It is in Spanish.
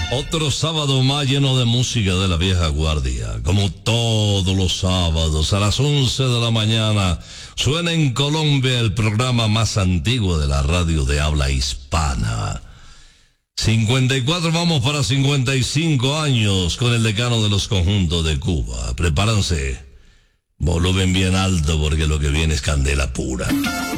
Otro sábado más lleno de música de la vieja guardia. Como todos los sábados a las 11 de la mañana suena en Colombia el programa más antiguo de la radio de habla hispana. 54, vamos para 55 años con el decano de los conjuntos de Cuba. Prepárense. Volumen bien alto porque lo que viene es candela pura.